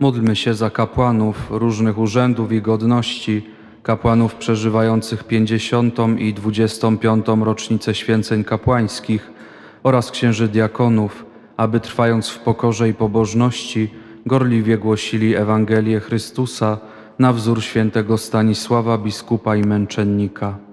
Módlmy się za kapłanów różnych urzędów i godności, kapłanów przeżywających 50. i 25. rocznicę święceń kapłańskich oraz księży diakonów, aby trwając w pokorze i pobożności gorliwie głosili Ewangelię Chrystusa na wzór świętego Stanisława, biskupa i męczennika.